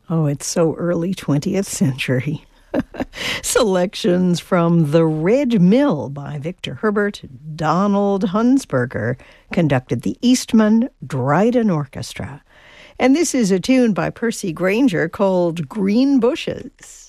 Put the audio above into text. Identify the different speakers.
Speaker 1: Oh, it's so early 20th century. Selections from The Red Mill by Victor Herbert. Donald Hunsberger conducted the Eastman Dryden Orchestra. And this is a tune by Percy Grainger called Green Bushes.